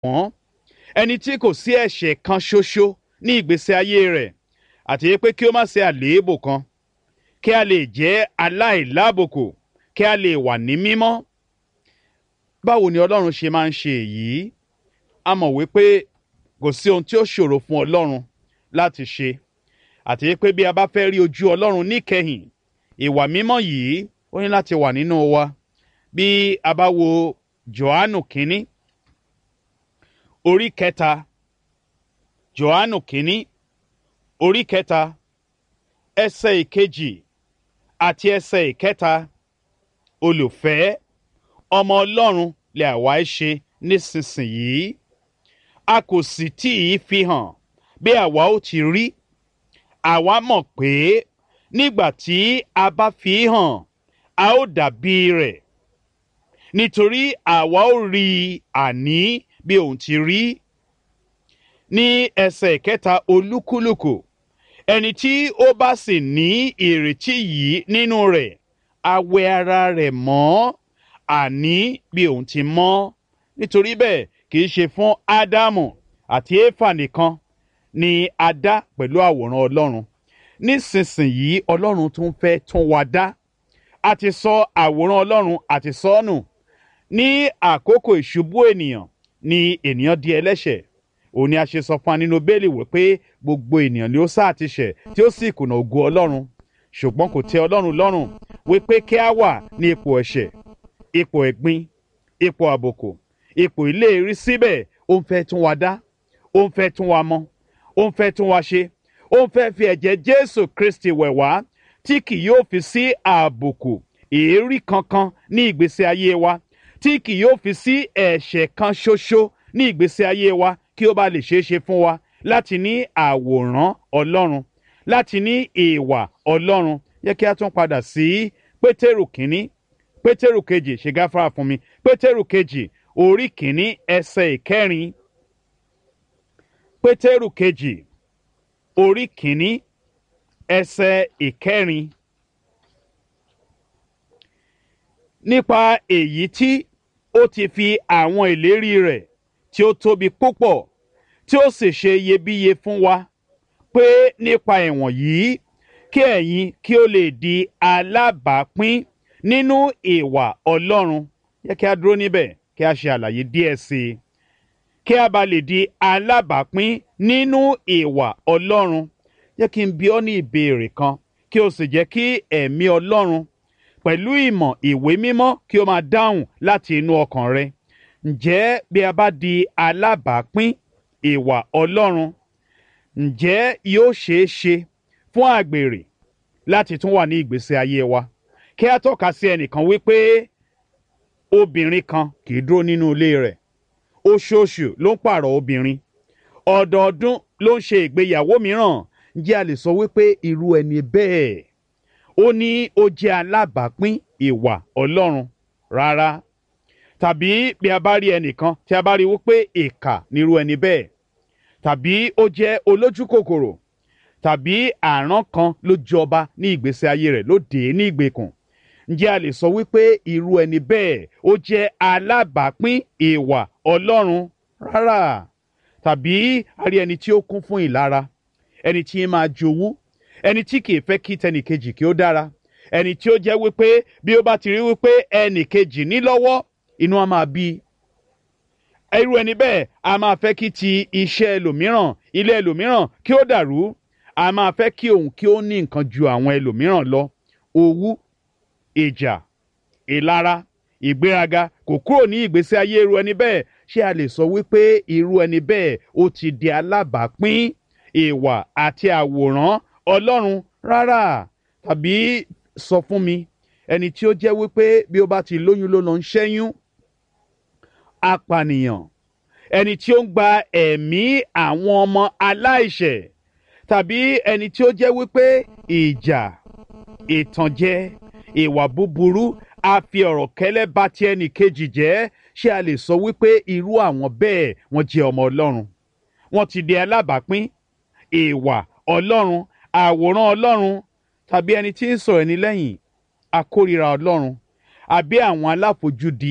mọ́, ẹni tí kò sí ẹ̀ṣẹ̀ kan ṣoṣo ní ìgbésí ayé rẹ̀, àti pé kí ó má ṣe àléébù kan, kí a lè jẹ́ aláìlábùkù, kí a lè wà ní mímọ́. Báwo ni Ọlọ́run ṣe máa ń ṣe èyí? A mọ̀ wípé kò sí ohun tí ó ṣòro fún Ọlọ́run láti ṣe, àti pé bí a bá fẹ́ rí ojú Ọlọ́run níkẹyìn, ìwà mímọ́ yìí ó ní láti wà nínú wa. Bí a bá wo Jòhánù kínní orí kẹta, Jòhánù kínní orí kẹta, ẹsẹ̀ ìkejì àti ẹsẹ̀ ìkẹta, olùfẹ́, ọmọ Ọlọ́run lè àwa ṣe nísinsìnyí, a kò sì tí ì fi hàn bí àwa ó ti rí. Àwa mọ̀ pé nígbà tí a bá fi hàn, a ó dàbí rẹ̀, nítorí àwa ó rí i àní bí òun ti rí. Ní ẹsẹ̀ ìkẹta, olúkúlùkù ẹni tí ó bá sì ní ìrètí yìí nínú rẹ̀, a wẹ ara rẹ̀ mọ́, àní bí òun ti mọ́. Nítorí bẹ́ẹ̀, kì í ṣe fún Ádámù àti Éfà nìkan ni a dá pẹ̀lú àwòrán Ọlọ́run. Nísinsìnyí Ọlọ́run tún fẹ́ tún wa dá. A ti sọ àwòrán Ọlọ́run àti sọ́nù. Ní àkókò ìṣubú ènìyàn ni ènìyàn di ẹlẹ́ṣẹ̀. Òun ni a ṣe sọ fún wa nínú Bíbélì wípé gbogbo ènìyàn ni ó sá àti ṣẹ̀ tí ó sì kùnà ògo Ọlọ́run. Ṣùgbọ́n kò tẹ́ Ọlọ́run lọ́rùn wípé kí a wà ní ipò ẹ̀ṣẹ̀, ipò ẹ̀gbin, ipò àbùkù, ipò ìlérí. Síbẹ̀ ó ń fẹ́ tún wa dá, ó ń fẹ́ tún wa mọ́, ó ń fẹ́ tún wa ṣe, ó ń fẹ́ fi ẹ̀jẹ̀ Jésù Kristi wẹ̀ wá, tí kì yóò fi sí àbùkù èérí kankan ní ìgbésí ayé wa, tí kì yóò fi sí ẹ̀ṣẹ̀ kan ṣoṣo ní ìgbésí ayé wa, kí ó bá lè ṣeé ṣe fún wa láti ní àwòrán Ọlọ́run, láti ní ìwà Ọlọ́run. Yẹ kí a tún padà sí Pétérù kínní, Pétérù kejì, ṣe gáfárà fún mi, Pétérù kejì orí kínní ẹsẹ̀ ìkẹrin. Pétérù kejì orí kínní ẹsẹ̀ ìkẹrin. Nípa èyí tí ó ti fi àwọn ìlérí rẹ̀ tí ó tóbi púpọ̀, tí ó sì ṣe iyebíye fún wa, pé nípa ìwọ̀nyí kí ẹ̀yin kí ó lè di alábàápín nínú ìwà Ọlọ́run. Yẹ kí a dúró níbẹ̀ kí a ṣe àlàyé díẹ̀ sí i. Kí a bá lè di alábàápín nínú ìwà Ọlọ́run. Jẹ́ kí n bi ọ́ ní ìbéèrè kan, kí o sì jẹ́ kí ẹ̀mí Ọlọ́run pẹ̀lú ìmọ̀ ìwé mímọ́ kí ó máa dáhùn láti inú ọkàn rẹ. Ǹjẹ́ bí a bá di alábàápín ìwà Ọlọ́run, ǹjẹ́ yóò ṣeé ṣe fún àgbèrè láti tún wà ní ìgbésí ayé wa? Kí a tọ́ka sí ẹnìkan wípé obìnrin kan kì í dúró nínú ilé rẹ̀, oṣooṣù ló ń pààrọ̀ obìnrin, ọdọọdún ló ń ṣe ìgbéyàwó mìíràn. Ǹjẹ́ a lè sọ wípé irú ẹni bẹ́ẹ̀ ó ní ó jẹ́ alábàápín ìwà Ọlọ́run? Rárá. Tàbí bí a bá rí ẹnìkan tí a bá rí wípé ìkà nírú ẹni bẹ́ẹ̀, tàbí ó jẹ́ olójú kòkòrò, tàbí àrán kan ló jọba ní ìgbésí ayé rẹ̀, ló dè é ní ìgbèkùn, ǹjẹ́ a lè sọ wípé irú ẹni bẹ́ẹ̀ ó jẹ́ alábàápín ìwà Ọlọ́run? Rárá. Tàbí a rí ẹni tí ó kún fún ìlara, ẹni tí ń máa jowú, ẹni tí kì í fẹ́ kí tẹnìkejì kí ó dára, ẹni tí ó jẹ́ wípé bí ó bá ti rí wípé ẹnìkejì ní lọ́wọ́, inú á máa bí. Irú ẹni bẹ́ẹ̀ a máa fẹ́ kí ti iṣẹ́ ẹlòmíràn, ilé ẹlòmíràn kí ó dàrú, a máa fẹ́ kí òun kí ó ní nǹkan ju àwọn ẹlòmíràn lọ. Owú, ìjà, ìlara, ìgbéraga kò kúrò ní ìgbésí ayé irú ẹni bẹ́ẹ̀. Ṣé a lè sọ wípé irú ẹni bẹ́ẹ̀ ó ti di alábàápín ìwà àti àwòrán Ọlọ́run? Rárá. Tàbí sọ fún mi, ẹni tí ó jẹ́ wípé bí ó bá ti lóyún ló lọ ń ṣẹ́yún, apànìyàn, ẹni tí ó ń gba ẹ̀mí àwọn ọmọ aláìṣẹ̀, tàbí ẹni tí ó jẹ́ wípé ìjà, ìtànjẹ, ìwà búburú, a fi ọ̀rọ̀ kẹ́lẹ́ bá ti ẹnì kejì jẹ́. Ṣé a lè sọ wípé irú àwọn bẹ́ẹ̀ wọ́n jẹ́ ọmọ Ọlọ́run? Wọ́n ti di alábàápín ìwà Ọlọ́run, àwòrán Ọlọ́run? Tàbí ẹni tí ń sọ̀rọ̀ ẹni lẹ́yìn, akórìíra Ọlọ́run, àbí àwọn aláfojúdi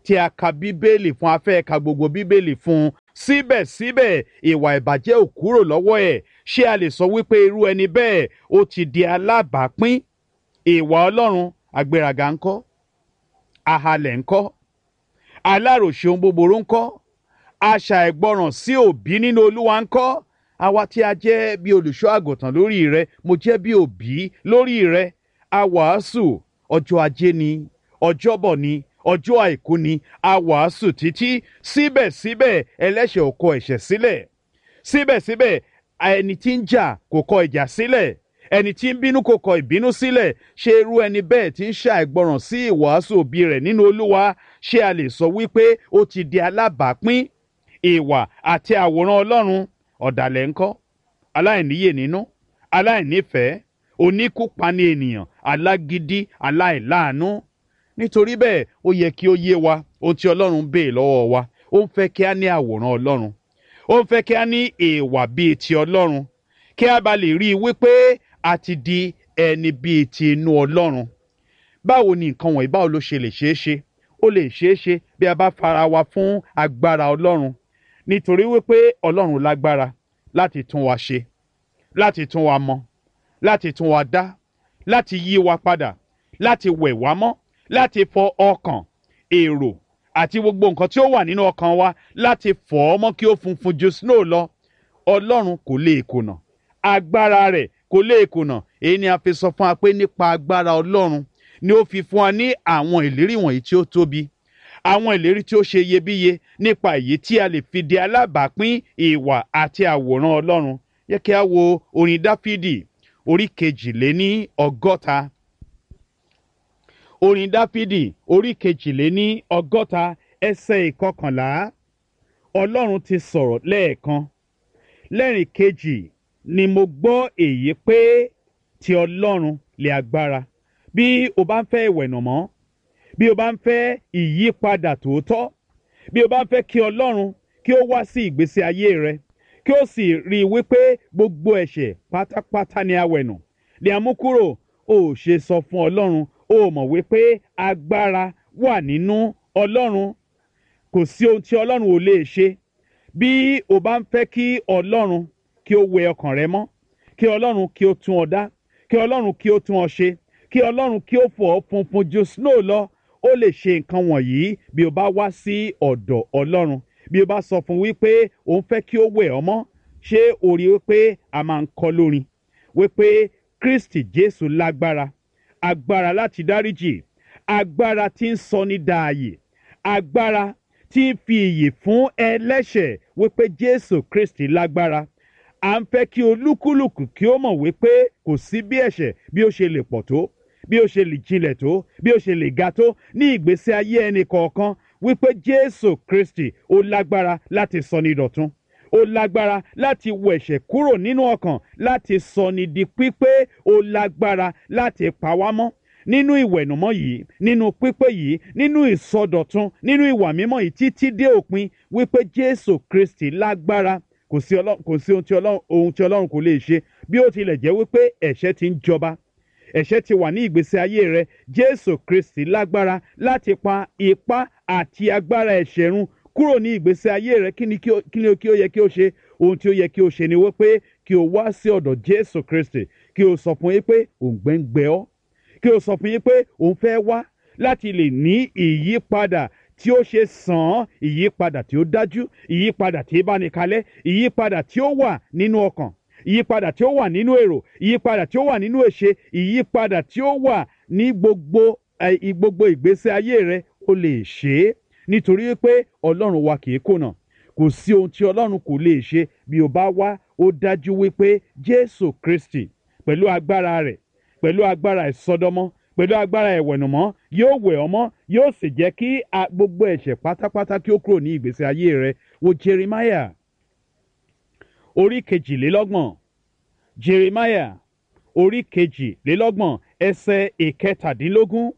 tí a ka bíbélì fún, a fẹ́ ka gbogbo bíbélì fún, síbẹ̀síbẹ̀ ìwà ìbàjẹ́ ò kúrò lọ́wọ́ ẹ̀. Ṣé a lè sọ wípé irú ẹni bẹ́ẹ̀ ó ti di alábàápín ìwà Ọlọ́run? Agbéraga ńkọ́? Ahalẹ̀ ńkọ́? Aláròṣe ohun búburú ńkọ́? Aṣàìgbọràn sí òbí nínú Olúwa ńkọ́? Àwa tí a jẹ́ bí olùṣọ́ àgùntàn lórí rẹ, mo jẹ́ bí òbí lórí rẹ. A wàásù ọjọ́ ajé ni, ọjọ́bọ̀ ni, ọjọ́ àìkú ni, a wàásù títí. Síbẹ̀síbẹ̀ ẹlẹ́ṣẹ̀ ò kọ ẹ̀ṣẹ̀ sílẹ̀. Síbẹ̀síbẹ̀ ẹni tí ń jà kò kọ ìjà sílẹ̀. Ẹni tí ń bínú kò kọ ìbínú sílẹ̀. Ṣé irú ẹni bẹ́ẹ̀ tí ń ṣàìgbọràn sí ìwàásù òbí rẹ̀ nínú Olúwa, ṣé a lè sọ wípé ó ti di alábàápín ìwà àti àwòrán Ọlọ́run? Ọ̀dàlẹ̀ ńkọ́? Aláìníyè nínú, aláìnífẹ̀ẹ́, oníkúpani ènìyàn, alágídí, aláìláàánú. Nítorí bẹ́ẹ̀ ó yẹ kí ó yé wa ohun tí Ọlọ́run béè lọ́wọ́ wa. Ó ń fẹ́ kí a ní àwòrán Ọlọ́run. Ó ń fẹ́ kí a ní ìwà bíi ti Ọlọ́run, kí a bá lè rí i wípé a ti di ẹni bíi ti inú Ọlọ́run. Báwo ni nǹkan wọ̀nyí, báwo ló ṣe lè ṣeé ṣe? Ó lè ṣeé ṣe bí a bá fara wa fún agbára Ọlọ́run. Nítorí wípé Ọlọ́run lágbára láti tún wa ṣe, láti tún wa mọ, láti tún wa dá, láti yí wa padà, láti wẹ̀ wá mọ́, láti fọ ọkàn, èrò àti gbogbo nǹkan tí ó wà nínú ọkàn wa, láti fọ̀ ọ́ mọ́ kí ó funfun ju snow lọ. Ọlọ́run kò lè kùnà, agbára rẹ̀ kò lè kùnà. Èyí ni a fi sọ fún wa pé nípa agbára Ọlọ́run ni ó fi fún wa ní àwọn ìlérí wọ̀nyí tí ó tóbi, àwọn ìlérí tí ó ṣe iyebíye, nípa èyí tí a lè fi di alábàápín ìwà àti àwòrán Ọlọ́run. Yẹ kí a wo orin Dáfídì orí 62. Orin Dáfídì orí 62 ẹsẹ̀ 11. Ọlọ́run ti sọ̀rọ̀ lẹ́ẹ̀kan, lẹ́rìn kejì ni mo gbọ́ èyí pé ti Ọlọ́run lè agbára. Bí o bá ń fẹ́ ìwẹ̀nùmọ́, bí o bá ń fẹ́ ìyípadà tòótọ́, bí o bá ń fẹ́ kí Ọlọ́run kí ó wá sí ìgbésí ayé rẹ, kí ó sì rí i wípé gbogbo ẹ̀ṣẹ̀ pátápátá ni a wẹ̀nù, ni a mú kúrò, ó ṣe sọ fún Ọlọ́run, ó mọ̀ wípé agbára wà nínú Ọlọ́run. Kò sí ohun tí Ọlọ́run ò lè ṣe. Bí o bá ń fẹ́ kí Ọlọ́run kí ó wẹ ọkàn rẹ mọ́, kí Ọlọ́run kí ó tún ọ dá, kí Ọlọ́run kí ó tún ọ ṣe, kí Ọlọ́run kí ó fọ̀ ọ́ funfun ju snow lọ, ó lè ṣe nǹkan wọ̀nyí bí o bá wá sí ọ̀dọ̀ Ọlọ́run. Bí o bá sọ fún wípé òun fẹ́ kí ó wẹ̀ ọ́ mọ́, ṣé o rí wípé a máa ń kọ lórin wípé Kristi Jésù lágbára, agbára láti dáríjì, agbára tí ń sọ ní dààyè, agbára tí ń fi ìyè fún ẹlẹ́ṣẹ̀, wípé Jésù Kristi lágbára. À ń fẹ́ kí olúkúlùkù kí ó mọ̀ wípé kò sí bí ẹ̀ṣẹ̀ bí ó ṣe lè pọ̀ tó, bí ó ṣe lè jinlẹ̀ tó, bí ó ṣe lè ga tó ní ìgbésí ayé ẹnì kọ̀ọ̀kan, wípé Jésù Kristi ó lágbára láti sọ ní dọ̀tun. Ó lágbára láti wọ ẹ̀ṣẹ̀ kúrò nínú ọkàn, láti sọ ní di pípé. Ó lágbára láti pa wá mọ́ nínú ìwẹ̀nùmọ́ yìí, nínú pípé yìí, nínú ìsọdọ̀tun, nínú ìwà mímọ́ yìí títí dé òpin, wípé Jésù Kristi lágbára. Kò sí ohun tí Ọlọ́run kò lè ṣe. Bí ó tilẹ̀ jẹ́ wípé ẹ̀ṣẹ̀ ti ń jọba, ẹ̀ṣẹ̀ ti wà ní ìgbésí ayé rẹ, Jésù Kristi lágbára láti pa ipá àti agbára ẹ̀ṣẹ̀ run kúrò ní ìgbésí ayé rẹ. Kí ni ó yẹ kí ó ṣe? Ohun tí ó yẹ kí ó ṣe ni wípé kí o wá sí ọ̀dọ̀ Jésù Kristi, kí o sọ fún yín pé òǹgbẹ ń gbẹ ọ́, kí o sọ fún yín pé òun fẹ́ wá láti lè ní ìyípadà tí ó ṣe sàn án, ìyípadà tí ó dájú, ìyípadà tí ó bá ní kalẹ̀, ìyípadà tí ó wà nínú ọkàn, ìyípadà tí ó wà nínú èrò, ìyípadà tí ó wà nínú èṣe, ìyípadà tí ó wà ní gbogbo ìgbésí ayé rẹ. Ó lè ṣe é, nítorí pé Ọlọ́run wa kì í kùnà. Kò sí ohun tí Ọlọ́run kò lè ṣe. Bí o bá wá, ó dájú wípé Jésù Kristi pẹ̀lú agbára rẹ̀, pẹ̀lú agbára ìsọdọmọ, pẹ̀lú agbára ìwẹ̀nùmọ́, yóò wẹ̀ ọ́ mọ́, yóò sì jẹ́ kí gbogbo ẹ̀ṣẹ̀ pátápátá kí ó kúrò ní ìgbésí ayé rẹ. Wo Jeremiah orí 22. Jeremiah orí 22 ẹsẹ̀ 17.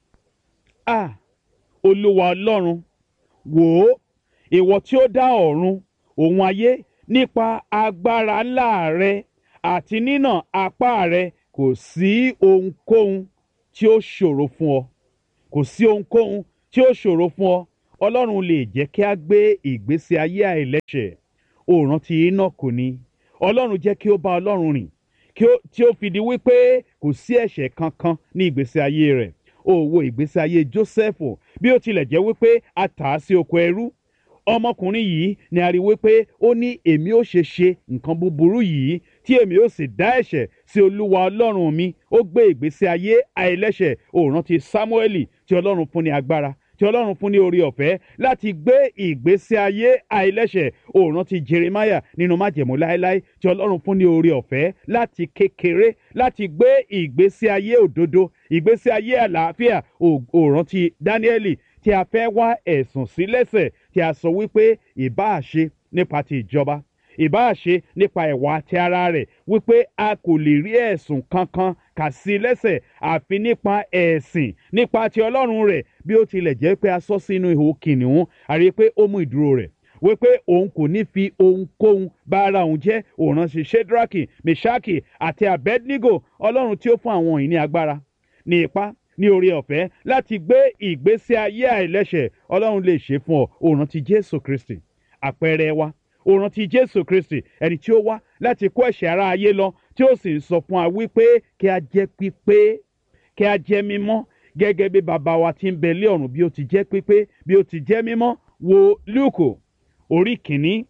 Olúwa Ọlọ́run, wò ó, ìwọ tí ó dá ọ̀run òun ayé, nípa agbára ńlá rẹ àti nínà apá rẹ, kò sí ohunkóhun tí ó ṣòro fún ọ. Kò sí ohunkóhun tí ó ṣòro fún ọ. ọlọ́run lè jẹ́ kí a gbé ìgbésí ayé àìlẹ́ṣẹ̀. Ó rántí Énọ́kù ni ọlọ́run jẹ́ kí ó bá ọlọ́run rìn tí ó fi di wípé kò sí ẹ̀ṣẹ̀ kankan ní ìgbésí ayé rẹ̀. Ó wo ìgbésí ayé Jósẹ́fù bí ó tilẹ̀ jẹ́ wípé a tà á sí oko ẹrú. Ọmọkùnrin yìí ni a rí wípé ó ní èmi ó ṣe nǹkan búburú yìí tí èmi ó sì dá ẹ̀ṣẹ̀ sí Olúwa Ọlọ́run mi. Ó gbé ìgbésí ayé àìlẹ́ṣẹ̀. Ó rántí Sámúẹ́lì tí Ọlọ́run fún ní agbára tí Ọlọ́run fún ní oore ọ̀fẹ́ láti gbé ìgbésí ayé àìlẹ́ṣẹ̀. Ó rántí Jeremáyà nínú májẹ̀mú láéláé tí Ọlọ́run fún ní oore ọ̀fẹ́ láti kékeré láti gbé ìgbésí ayé òdodo, ìgbésí ayé àlàáfíà. Ó rántí Dáníẹ́lì tí a fẹ́ wá ẹ̀sùn sí lẹ́sẹ̀ tí a sọ wípé ìbáà ṣe nípa ti ìjọba, ìbáà ṣe nípa ìwà ti ara rẹ̀, wípé a kò lè rí ẹ̀sùn kankan kà sí lẹ́sẹ̀ àfi nípa ẹ̀sìn nípa ti Ọlọ́run rẹ̀. Bí ó tilẹ̀ jẹ́ pé a sọ sínú ihò kìnìún, a rí i pé ó mú ìdúró rẹ̀ wípé òun kò ní fi ohunkóhun bá ara òun jẹ́. Ó ránṣẹ́ Ṣédrákì, Mèṣákì àti Abednego. Ọlọ́run tí ó fún àwọn yìí ní agbára, ní ipá, ní oore ọ̀fẹ́ láti gbé ìgbésí ayé àìlẹ́ṣẹ̀. Ọlọ́run lè ṣe fún ọ. Ó rántí Jésù Kristi àpẹẹrẹ wa. Ó rántí Jésù Kristi ẹni tí ó wá láti kó ẹ̀ṣẹ̀ ara ayé lọ, tí ó sì ń sọ fún wa wípé kí a jẹ́ pípé, kí a jẹ́ mímọ́ gẹ́gẹ́ bí bàbá wa tí ń bẹ lé ọ̀run bí ó ti jẹ́ pípé, bí ó ti jẹ́ mímọ́. Wo Lúùkù orí kìíní,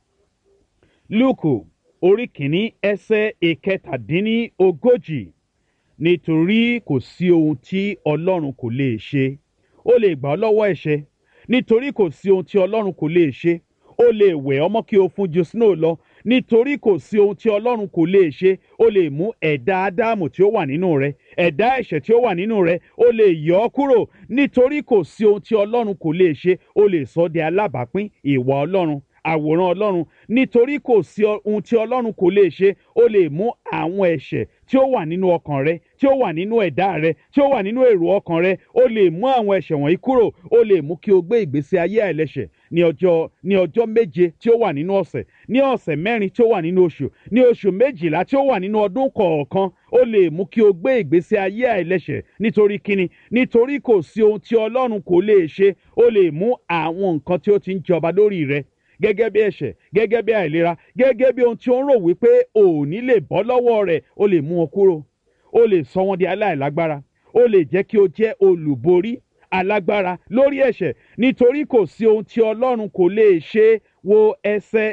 Lúùkù orí kìíní ẹsẹ̀ ìkẹtàdínlógójì. Nítorí kò sí ohun tí Ọlọ́run kò lè ṣe. Ó lè gbà ọ́ lọ́wọ́ ẹ̀ṣẹ̀. Nítorí kò sí ohun tí Ọlọ́run kò lè ṣe. Ó lè wẹ̀ ọ́ mọ́ kí o fún ju snow lọ. Nítorí kò sí ohun tí Ọlọ́run kò lè ṣe. Ó lè mú ẹ̀dá Ádámù tí ó wà nínú rẹ, ẹ̀dá ẹ̀ṣẹ̀ tí ó wà nínú rẹ, ó lè yọ ọ́ kúrò. Nítorí kò sí ohun tí Ọlọ́run kò lè ṣe. Ó lè sọ ọ́ di alábàápín ìwà Ọlọ́run, àwòrán Ọlọ́run. Nítorí kò sí ohun tí Ọlọ́run kò lè ṣe. Ó lè mú àwọn ẹ̀ṣẹ̀ tí ó wà nínú ọkàn rẹ, tí ó wà nínú ẹ̀dá rẹ, tí ó wà nínú èrò ọkàn rẹ. Ó lè mú àwọn ẹ̀ṣẹ̀ wọ̀nyí kúrò. Ó lè mú kí o gbé ìgbésí ayé àìlẹ́ṣẹ̀ ní ọjọ́ méje tí ó wà nínú ọ̀sẹ̀, ní ọ̀sẹ̀ mẹ́rin tí ó wà nínú oṣù, ní oṣù méjìlá tí ó wà nínú ọdún kọ̀ọ̀kan. Ó lè mú kí o gbé ìgbésí ayé àìlẹ́ṣẹ̀. Nítorí kíni? Nítorí kò sí ohun tí Ọlọ́run kò lè ṣe. Ó lè mú àwọn nǹkan tí ó ti ń jọba lórí rẹ gẹ́gẹ́ bí ẹ̀ṣẹ̀, gẹ́gẹ́ bí àìlera, gẹ́gẹ́ bí ohun tí ó ń rò wípé ò ní lè bọ́ lọ́wọ́ rẹ̀. Ó lè mú wọn kúrò. Ó lè sọ wọ́n di aláìlágbára. Ó lè jẹ́ kí o jẹ́ olùborí alágbára lórí ẹ̀ṣẹ̀. Nítorí kò sí ohun tí Ọlọ́run kò lè ṣe. Wo ẹsẹ̀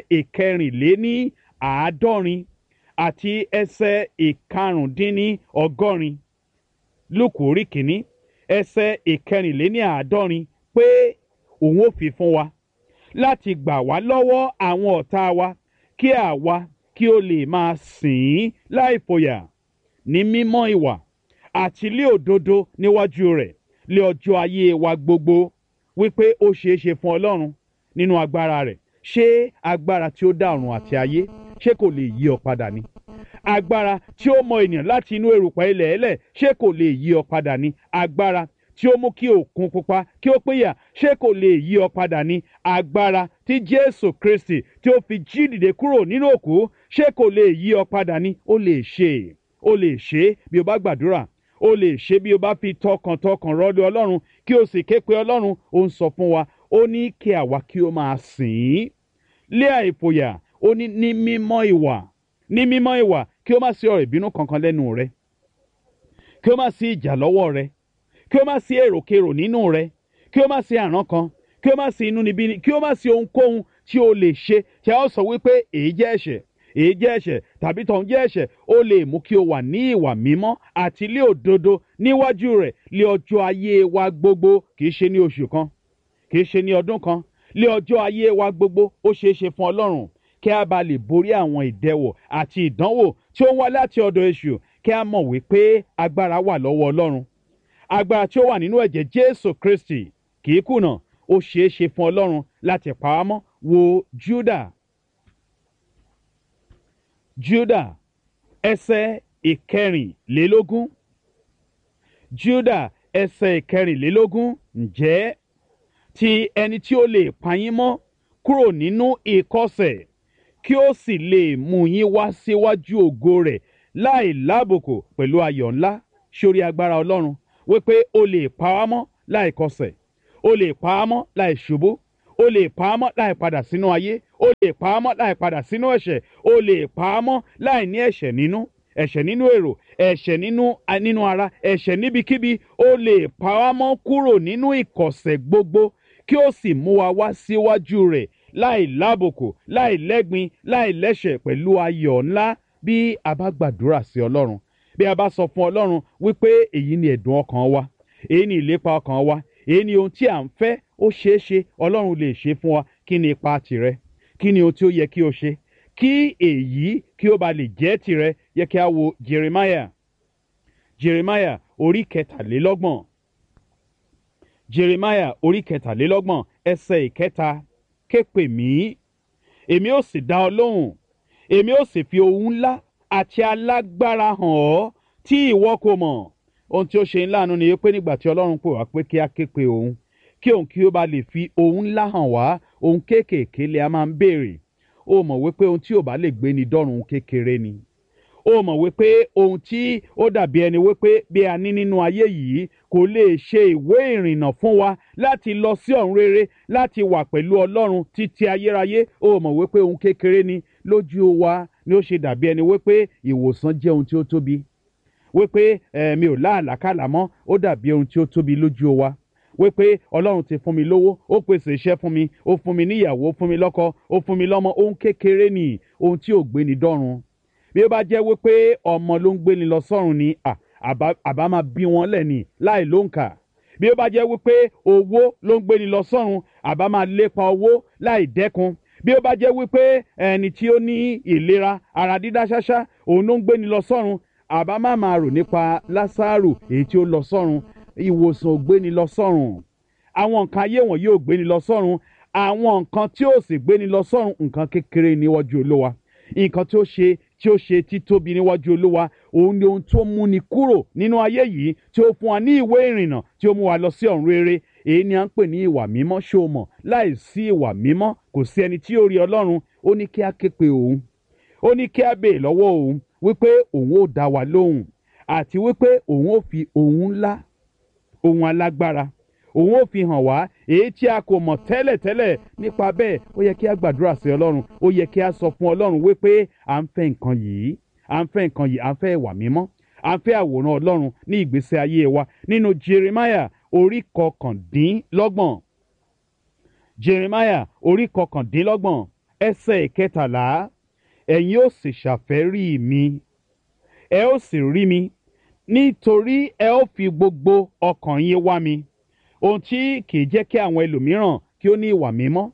ìkẹrìnléníàádọ́rin àti ẹsẹ̀ ìkarùndínlọ́gọ́rin. Lúùkù orí kìíní ẹsẹ̀ ìkẹrìnléníàádọ́rin pé òun ó fi fún wa láti gbà wá lọ́wọ́ àwọn ọ̀tá wa, kí àwa kí ó lè máa sìn ín láì fòyà ní mímọ́ ìwà àti lé òdodo níwájú rẹ̀ lé ọjọ́ ayé wa gbogbo. Wípé ó ṣeé ṣe fún Ọlọ́run nínú agbára rẹ̀. Ṣé agbára tí ó dá ọ̀run àti ayé, ṣé kò lè yí ọ padà ni? Agbára tí ó mọ ènìyàn láti inú erùpẹ̀ ilẹ̀ ẹlẹ̀, ṣé kò lè yí ọ padà ni? Agbára tí ó mú kí òkun pupa kí ó pínyà, ṣé kò lè yí ọ padà ni? Agbára tí Jésù Kristi tí ó fi jí dìde kúrò nínú òkú, ṣé kò lè yí ọ padà ni? Ó lè ṣe. Ó lè ṣe bí o bá gbàdúrà. Ó lè ṣe bí o bá fi tọkàntọkàn rọ́lé Ọlọ́run kí o sì ké pe Ọlọ́run. Ó ń sọ fún wa, ó ní kí àwa kí ó máa sìn ín lé àìfòyà. Ó ní ní mímọ́ ìwà, ní mímọ́ ìwà, kí ó má sí ọ̀rọ̀ ìbínú kankan lẹ́nu rẹ, kí ó má sí ìjà lọ́wọ́ rẹ, kí ó má sí èròkérò nínú rẹ, kí ó má sí àrán kan, kí ó má sí inúnibíni, kí ó má sí ohunkóhun tí o lè ṣe tí a ó sọ wípé èyí jẹ́ ẹ̀ṣẹ̀, èyí jẹ́ ẹ̀ṣẹ̀ tàbí tọ̀hún jẹ́ ẹ̀ṣẹ̀. Ó lè mú kí o wà ní ìwà mímọ́ àti lé òdodo níwájú rẹ̀ lé ọjọ́ ayé wa gbogbo. Kì í ṣe ní oṣù kan, kì í ṣe ní ọdún kan, lé ọjọ́ ayé wa gbogbo. Ó ṣeé ṣe fún Ọlọ́run kí a bá lè borí àwọn ìdẹwò àti ìdánwò tí ó ń wá láti ọ̀dọ̀ èṣù. Kí a mọ̀ wípé agbára wà lọ́wọ́ Ọlọ́run. Agbára tí ó wà nínú ẹ̀jẹ̀ Jésù Kristi kì í kùnà. Ó ṣeé ṣe fún Ọlọ́run láti pa á mọ́. Wo Júdà ẹsẹ̀ ìkẹrìnlélógún. Júdà ẹsẹ̀ ìkẹrìnlélógún. Ǹjẹ́ ti ẹni tí ó lè pa yín mọ́ kúrò nínú ìkọ̀sẹ̀, kí ó sì lè mú yín wá síwájú ògo rẹ̀ láì lábùkù pẹ̀lú ayọ̀ ńlá. Sórí agbára Ọlọ́run wípé ó lè pa wá mọ́ láì kọsẹ̀. o lè pa á mọ́ láì ṣubú, o lè pa á mọ́ láì padà sínú ayé, o lè pa á mọ́ láì padà sínú ẹ̀ṣẹ̀, o lè pa á mọ́ láì ní ẹ̀ṣẹ̀ nínú èrò, ẹ̀ṣẹ̀ nínú ara, ẹ̀ṣẹ̀ níbikíbi. O lè pa á mọ́ kúrò nínú ìkọ̀sẹ̀ gbogbo kí ó sì mú wa wá síwájú rẹ̀ láì lábùkù, láì lẹ́gbin, láì lẹ́ṣẹ̀, pẹ̀lú ayọ̀ ńlá. Bí a bá gbàdúrà sí Ọlọ́run, bí a bá sọ fún Ọlọ́run wípé èyí ni ẹ̀dùn ọkàn wa, èyí ni ìlépa ọkàn wa, èyí ni ohun tí à ń fẹ́, ó ṣeé ṣe, Ọlọ́run lè ṣe fún wa. Kí ni ipa tìrẹ? Kí ni ohun tí ó yẹ kí o ṣe kí èyí kí ó ba lè jẹ́ tìrẹ? Yẹ kí a wo Jeremiah orí kẹtàlélọ́gbọ̀n. Jeremiah orí kẹtàlélọ́gbọ̀n ẹsẹ̀ ìkẹta. Ké pè mí, èmi ó sì dá ọ lóhùn, èmi ó sì fi ohun ńlá àti alágbára hàn ọ́ tí ìwọ kò mọ̀. Ohun tí ó ṣe ńláàánú ni pé nígbà tí Ọlọ́run pè wá pé kí a ké pe òun, kí òun kí ó bá lè fi ohun ńlá hàn wá, ohun kéékèèké lè a máa ń béèrè. Ó mọ̀ wípé ohun tí ò bá lè gbé ni dọ́run kékeré ni. Ó mọ̀ wípé ohun tí ó dàbí ẹni wípé bí a ní nínú ayé yìí kò lè ṣe ìwé ìrìnnà fún wa láti lọ sí ọ̀run rere, láti wà pẹ̀lú Ọlọ́run títí ayérayé. Ó mọ̀ wípé ohun kékeré ni lójú wa, ni ó ṣe dàbí ẹni wípé ìwòsàn jẹ́ ohun tí ó tóbi, wípé mi ò láàlákàlà mọ́, ó dàbí ohun tí ó tóbi lójú wa, wípé Ọlọ́run ti fún mi lówó, ó pèsè iṣẹ́ fún mi, ó fún mi níyàwó, ó fún mi lọ́kọ, ó fún mi lọ́mọ. Ohun kékeré ni, ohun tí ò gbé ni dọ́run. Bí ó bá jẹ́ wípé ọmọ ló ń gbé ni lọ sọ́run ni, àbá máa bí wọn lẹ́ni láì lóǹkà. Bí ó bá jẹ́ wípé owó ló ń gbé ni lọ sọ́run, àbá máa lépa owó láì dẹ́kun. Bí ó bá jẹ́ wípé ẹni tí ó ní ìlera ara dídá ṣáṣá òun ló ń gbé ni lọ sọ́run, àbá máa rò nípa Lásárù èyí tí ó lọ sọ́run. Ìwòsàn ò gbé ni lọ sọ́run. Àwọn nǹkan ayé wọn yóò gbé ni lọ sọ́run. Àwọn nǹkan tí ó sì gbé ni lọ sọ́run, nǹkan kékeré níwájú Olúwa. Nǹkan tí ó ṣe títóbi níwájú Olúwa, òun ni ohun tó mú ni kúrò nínú ayé yìí, tí ó fún wa ní ìwé ìrìnnà tí ó mú wa lọ sí ọ̀run rere. Èyí ni à ń pè ní ìwà mímọ́. Ṣé o mọ̀? Láì sí ìwà mímọ́ kò sí ẹni tí yóò rí Ọlọ́run. Ó ní kí a ké pe òun, ó ní kí a béè lọ́wọ́ òun wípé òun ó dá wa lóhùn, àti wípé òun ó fi ohun ńlá, ohun alágbára, òun ó fi hàn wá èyí tí a kò mọ̀ tẹ́lẹ̀tẹ́lẹ̀. Nípa bẹ́ẹ̀, ó yẹ kí a gbàdúrà sí Ọlọ́run, ó yẹ kí a sọ fún Ọlọ́run wípé à ń fẹ́ nǹkan yìí, à ń fẹ́ nǹkan yìí, à ń fẹ́ ìwà mímọ́, à ń fẹ́ àwòrán Ọlọ́run ní ìgbésí ayé wa. Nínú Jeremiah orí kọkàndínlọ́gbọ̀n, Jeremiah orí kọkàndínlọ́gbọ̀n ẹsẹ̀ ìkẹtàlá. Ẹ̀yin ó sì ṣàfẹ́rí mi, ẹ ó sì rí mi, nítorí ẹ ó fi gbogbo ọkàn yín wá mi. Ohun tí kì í jẹ́ kí àwọn ẹlòmíràn kí ó ní ìwà mímọ́,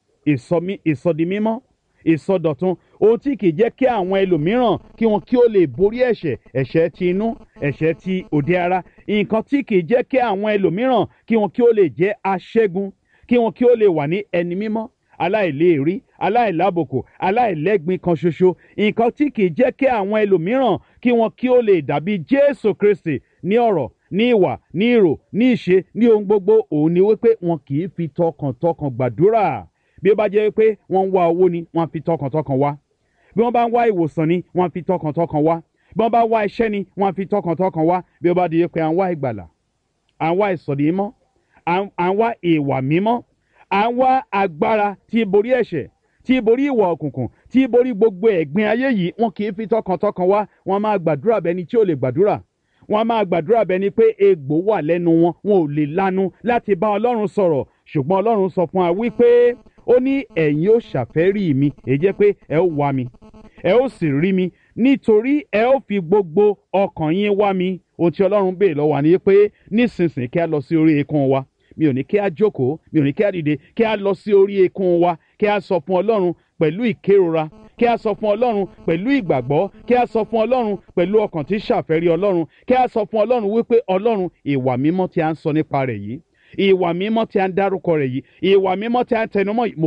ìsọdi mímọ́, ìsọdọ̀tun. Ohun tí kì í jẹ́ kí àwọn ẹlòmíràn kí wọn kí ó lè borí ẹ̀ṣẹ̀ ti inú, ẹ̀ṣẹ̀ ti òde ara. Nǹkan tí kì í jẹ́ kí àwọn ẹlòmíràn kí wọn kí ó lè jẹ́ aṣẹ́gun, kí wọn kí ó lè wà ní ẹni mímọ́, aláìléèrí, aláìlábùkù, aláìlẹ́gbin kan ṣoṣo. Nǹkan tí kì í jẹ́ kí àwọn ẹlòmíràn kí wọn kí ó lè dàbí Jésù Kristi ní ọ̀rọ̀, ní ìwà, ní ìrò, ní ìṣe, ní ohun gbogbo, òun ni wípé wọn kì í fi tọkàntọkàn gbàdúrà. Bí ó bá jẹ́ wípé wọ́n ń wá owó ni, wọ́n á fi tọkàntọkàn wá. Bí wọ́n bá ń wá ìwòsàn ni, wọ́n á fi tọkàntọkàn wá. Bí wọ́n bá ń wá iṣẹ́ ni, wọ́n á fi tọkàntọkàn wá. Bí ó bá di pé à ń wá ìgbàlà, à ń wá ìsọ̀dí mímọ́, à ń wá ìwà mímọ́, à ń wá agbára tí borí ẹ̀ṣẹ̀, tí borí ìwà òkùnkùn, tí borí gbogbo ẹ̀gbin ayé yìí, wọn kì í fi tọkàntọkàn wá. Wọ́n máa gbàdúrà bẹ́ni tí ò lè gbàdúrà. Wọ́n máa gbàdúrà bẹ́ni pé egbò wà lẹ́nu wọn, wọn ò lè lanu láti bá Ọlọ́run sọ̀rọ̀. Ṣùgbọ́n Ọlọ́run sọ fún wa wípé ó ní ẹ̀yin ó ṣàfẹ́rí mi, èyí jẹ́ pé ẹ ó wá mi, ẹ ó sì rí mi, nítorí ẹ ó fi gbogbo ọkàn yín wá mi. Ohun tí Ọlọ́run béèrè lọ́wọ́ wa ni pé nísinsìnyí kí a lọ sí orí eékún wa. Mi ò ní kí a jókòó, mi ò ní kí a dìde, kí a lọ sí orí eékún wa, kí a sọ fún Ọlọ́run pẹ̀lú ìkérora, kí a sọ fún Ọlọ́run pẹ̀lú ìgbàgbọ́, kí a sọ fún Ọlọ́run pẹ̀lú ọkàn tí ṣàfẹ́rí Ọlọ́run, kí a sọ fún Ọlọ́run wípé Ọlọ́run, ìwà mímọ́ tí a ń sọ nípa rẹ̀ yìí, ìwà mímọ́ tí a ń dárúkọ rẹ̀ yìí, ìwà mímọ́ tí a ń tẹnumọ́ yìí, mo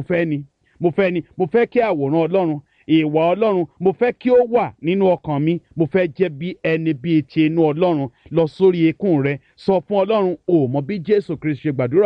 fẹ́ kí àwòrán Ọlọ́run, ìwà Ọlọ́run, mo fẹ́ kí ó wà nínú ọkàn mi. Mo fẹ́ jẹ́ bí ẹni bíi ti inú Ọlọ́run. Lọ sórí eékún rẹ, sọ fún Ọlọ́run. O mọ̀ bí Jésù Kristi ṣe gbàdúrà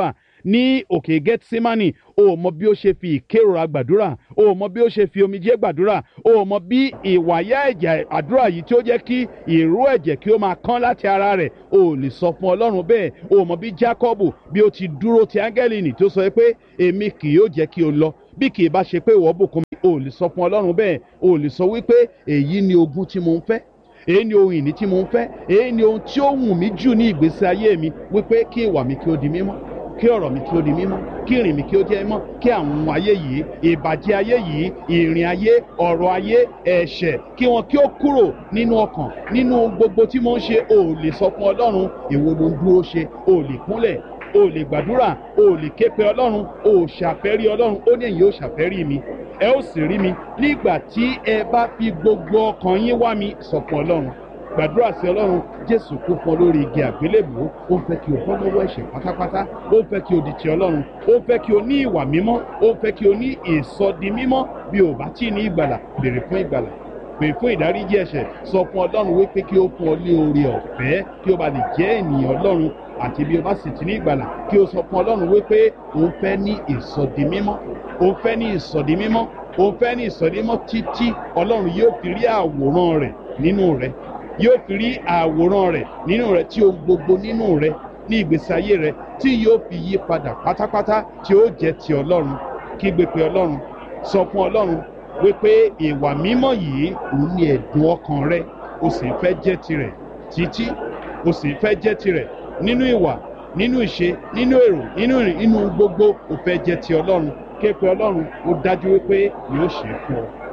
ní òkè Gẹ́tísímánì, o mọ bí ó ṣe fi ìkérora gbàdúrà, o mọ bí ó ṣe fi omijé gbàdúrà, o mọ bí ìwàyà ẹ̀jẹ̀ àdúrà yìí tí ó jẹ́ kí ìró ẹ̀jẹ̀ kí ó máa kán láti ara rẹ̀, o lè sọ fún Ọlọ́run bẹ́ẹ̀. O mọ bí Jákọ́bù bí ó ti dúró ti áńgẹ́lì nì tó sọ pé èmi kì yóò jẹ́ kí o lọ bí kì í bá ṣe pé ìwọ bùkún mi. O lè sọ fún Ọlọ́run bẹ́ẹ̀. O lè sọ wípé èyí ni ogún tí mo ń fẹ́, èyí ni ohun ìní tí mo ń fẹ́, èyí ni ohun tí ó wù mí jù ní ìgbésí ayé mi, wípé kí ìwà mi kí ó di mímọ́, kí ọ̀rọ̀ mi kí ó di mímọ́, kí ìrìn mi kí ó jẹ́ mímọ́, kí àwọn ohun ayé yìí, ìbàjẹ́ ayé yìí, ìrìn ayé, ọ̀rọ̀ ayé, ẹ̀ṣẹ̀, kí wọn kí ó kúrò nínú ọkàn, nínú gbogbo tí mo ń ṣe. O lè sọ fún Ọlọ́run èwo ló ń dúró ṣe. O lè kúnlẹ̀, o lè gbàdúrà, o lè ké pe Ọlọ́run, o ṣàfẹ́rí Ọlọ́run. Ó ní ẹ̀yin ó ṣàfẹ́rí mi, ẹ ó sì rí mi nígbà tí ẹ bá fi gbogbo ọkàn yín wá mi. Sọ fún Ọlọ́run, gbàdúrà sí Ọlọ́run. Jésù kú fún ọ lórí igi àgbélébùú. Ó fẹ́ kí o bọ́ lọ́wọ́ ẹ̀ṣẹ̀ pátápátá. Ó fẹ́ kí o di ti Ọlọ́run. Ó fẹ́ kí o ní ìwà mímọ́. Ó fẹ́ kí o ní ìsọdi mímọ́. Bí o bá tí ì ní ìgbàlà, béèrè fún ìgbàlà, pè fún ìdáríjì ẹ̀ṣẹ̀. Sọ fún Ọlọ́run wípé kí ó fún ọ ní oore ọ̀fẹ́ kí o bá lè jẹ́ ènìyàn Ọlọ́run. Àti bí o bá sì ti ní ìgbàlà, kí o sọ fún Ọlọ́run wípé òun fẹ́ ní ìsọdi mímọ́, òun fẹ́ ní ìsọdi mímọ́, òun fẹ́ ní ìsọdi mímọ́ títí Ọlọ́run yóò fi rí àwòrán rẹ̀ nínú rẹ̀, yóò fi rí àwòrán rẹ̀ nínú rẹ̀, tí ohun gbogbo nínú rẹ̀ ní ìgbésí ayé rẹ̀ tí yóò fi yí padà pátápátá, tí ó jẹ́ ti Ọlọ́run. Kígbe pé Ọlọ́run, sọ fún Ọlọ́run wípé ìwà mímọ́ yìí òun ni ẹ̀dùn ọkàn rẹ, o sì fẹ́ jẹ́ tirẹ̀ títí, o sì fẹ́ jẹ́ tirẹ̀ nínú ìwà, nínú ìṣe, nínú èrò, nínú ìrìn, nínú gbogbo, o fẹ́ jẹ́ ti Ọlọ́run. Ké pe Ọlọ́run, ó dájú wípé yóò ṣe é fún ọ.